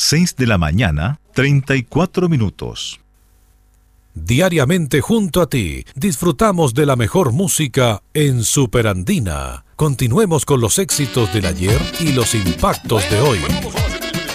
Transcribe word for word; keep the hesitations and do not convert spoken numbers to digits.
seis de la mañana, treinta y cuatro minutos. Diariamente junto a ti, disfrutamos de la mejor música en Superandina. Continuemos con los éxitos del ayer y los impactos de hoy.